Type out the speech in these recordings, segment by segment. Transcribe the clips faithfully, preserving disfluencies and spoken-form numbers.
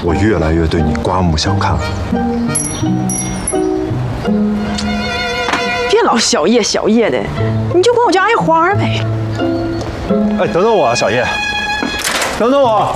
我越来越对你刮目相看了。 别老小叶小叶的，你就管我叫爱花呗。 哎，等等我，小叶，等等我。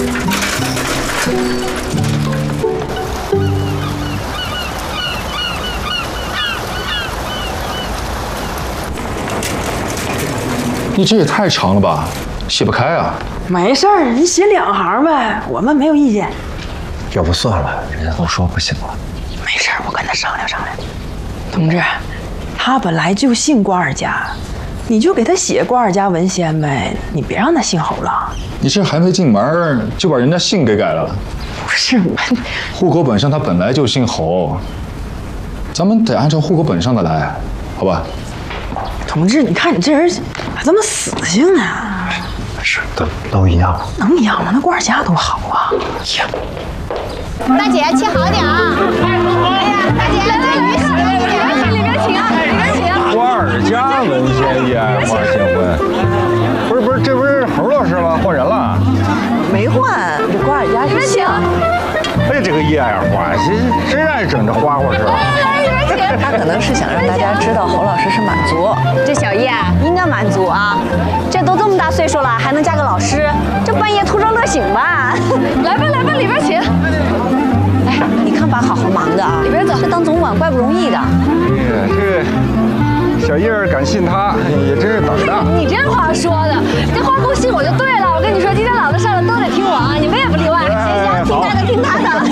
你这也太长了吧，写不开啊。 没事儿，你写两行呗，我们没有意见。 要不算了，人家都说不行了。 没事儿，我跟他商量商量。同志，他本来就姓瓜尔佳，你就给他写瓜尔佳文先呗，你别让他姓侯了。 你这还没进门就把人家姓给改了。 不是我， 户口本上他本来就姓侯，咱们得按照户口本上的来，好吧？ 同志，你看你这人咋这么死性呢？ 是，都都一样。 能一样吗？那瓜尔佳多好啊！呀， 大姐，切好点啊！哎呀，大姐，来这里请，里边请，里边请啊，里边请。 瓜尔佳文先一爱花结婚，不是不是，这不是侯老师吗？换人了？ 没换，这瓜尔佳是姓。 哎，这个一爱花，真真爱整这花花事儿。 他可能是想让大家知道侯老师是满族。 这小叶应该满足啊，这都这么大岁数了，还能嫁个老师，这半夜图着乐醒吧？来吧来吧，里边请。 哎，你看把好好忙的啊， 里边走， 这当总管怪不容易的。 哎呀，这小叶敢信他，也真是胆大。 你这话说的，这花姑信我就对了。我跟你说，今天老子上了都得听我啊，你们也不例外。行行，听他的，听他的。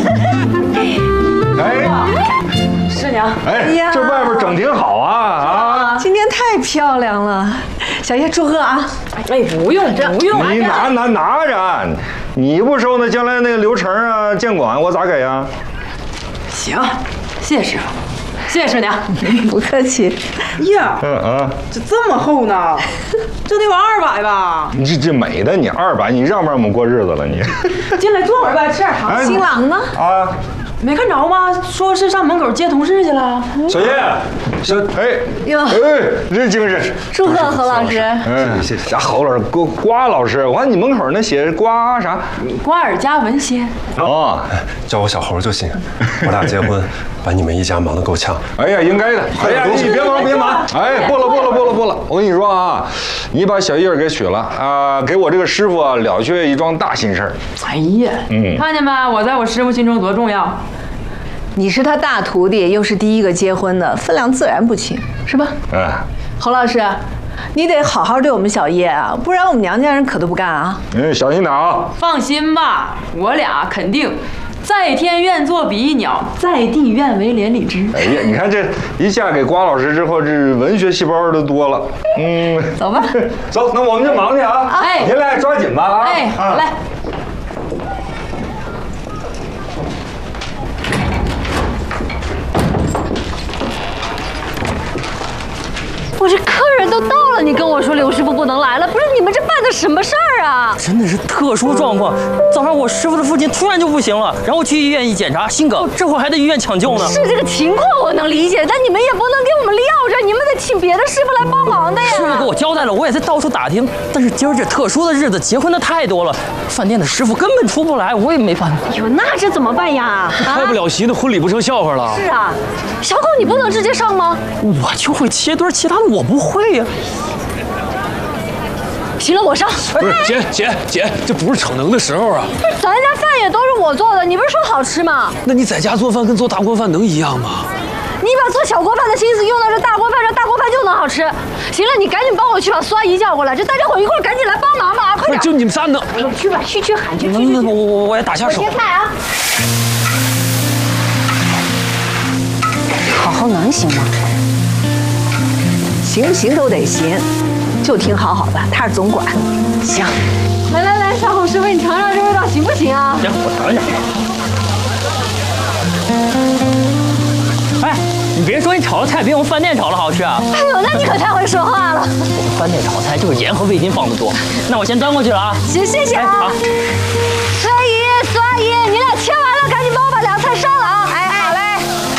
哎。 师娘， 哎呀，这外边整挺好啊啊！ 今天太漂亮了，小叶祝贺啊！ 哎，不用不用， 你拿拿拿着，你不收那将来那个流程啊、监管我咋给啊？ 行，谢谢师傅，谢谢师娘。 不客气。 呀， 嗯嗯， 这这么厚呢？这得有二百吧？ 你这这美的你二百，你让不让我们过日子了你？ 进来坐会儿呗，吃点糖。 新郎呢？ 啊。 没看着吗？说是上门口接同事去了。 小叶，小哎哟， 哎，这精神。 祝贺侯老师。 嗯，谢谢。侯老师，瓜瓜老师，我看你门口那写瓜啥？ 瓜尔佳文先。 哦， 叫我小侯就行。我俩结婚，把你们一家忙得够呛。 哎呀，应该的。哎呀，你别忙别忙。哎，不了不了不了不了。我跟你说啊，你把小叶给娶了啊，给我这个师傅啊了却一桩大心事儿。 哎呀， 嗯， 看见没？我在我师傅心中多重要。 你是他大徒弟，又是第一个结婚的，分量自然不轻，是吧？ 哎， 侯老师，你得好好对我们小叶啊，不然我们娘家人可都不干啊。 嗯，小心点啊。 放心吧，我俩肯定在天愿作比翼鸟，在地愿为连理枝。 哎呀，你看这一下给瓜老师之后，这文学细胞都多了。嗯， 走吧， 走，那我们就忙去啊。 哎， 您俩抓紧吧啊。 哎，好嘞。 我这客人都到了，你跟我说刘师傅不能来了，不是你们这办的什么事儿啊？ 真的是特殊状况。早上我师傅的父亲突然就不行了，然后去医院一检查，心梗，这会儿还在医院抢救呢。 是这个情况我能理解，但你们也不能给我们撂着，你们得请别的师傅来帮忙的呀。 师傅给我交代了，我也在到处打听，但是今儿这特殊的日子，结婚的太多了，饭店的师傅根本出不来，我也没办法。 哎呦，那这怎么办呀？ 开不了席，那婚礼不成笑话了。 是啊，小狗你不能直接上吗？ 我就会切墩，其他的我不会呀。 行了，我上。 不是姐姐姐，这不是逞能的时候啊！ 不是，咱家饭也都是我做的，你不是说好吃吗？ 那你在家做饭跟做大锅饭能一样吗？ 你把做小锅饭的心思用到这大锅饭上，大锅饭就能好吃。行了，你赶紧帮我去把苏阿姨叫过来，这大家伙一块儿赶紧来帮忙吧，快点！ 就你们仨能？ 去吧，去去喊去去去。 我我我我也打下手。 我切菜啊！ 好好能行吗？行不行都得行，就听好好的，他是总管。行。 来来来，小虎师傅，你尝尝这味道行不行啊？ 行，我尝一下。哎，你别说你炒的菜比我们饭店炒的好吃啊！ 哎呦，那你可太会说话了。 我们饭店炒菜就是盐和味精放的多。那我先端过去了啊。 行，谢谢啊。好。苏阿姨，苏阿姨，你俩切完了，赶紧帮我把凉菜上了啊！哎，好嘞。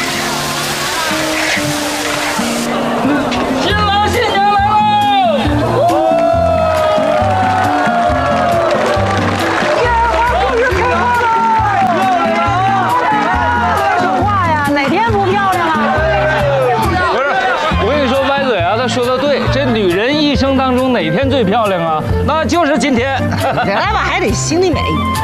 新郎新娘来喽！ 烟花故事开花了！ 哪天最漂亮啊？那就是今天。 咱们还得心里美。